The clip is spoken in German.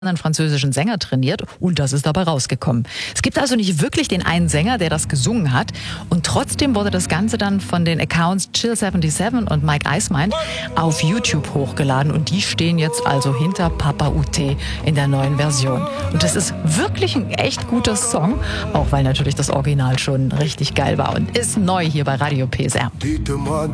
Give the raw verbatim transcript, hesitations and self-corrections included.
einen französischen Sänger trainiert und das ist dabei rausgekommen. Es gibt also nicht wirklich den einen Sänger, der das gesungen hat und trotzdem wurde das Ganze dann von den Accounts Chill siebenundsiebzig und Mike Eismind auf YouTube hochgeladen und die stehen jetzt also hinter Papa U T in der neuen Version. Und das ist wirklich ein echt guter Song, auch weil natürlich das Original schon richtig geil war und ist neu hier bei Radio P S R.